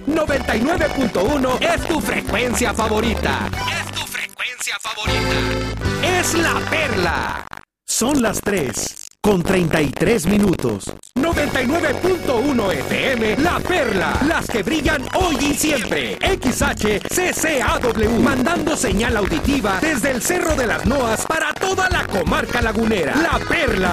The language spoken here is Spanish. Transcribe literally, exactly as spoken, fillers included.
noventa y nueve punto uno es tu frecuencia favorita. Es tu frecuencia favorita. Es La Perla. Son las tres con treinta y tres minutos. noventa y nueve punto uno F M, La Perla. Las que brillan hoy y siempre. X H C C A W. Mandando señal auditiva desde el Cerro de las Noas para toda la comarca lagunera. La Perla.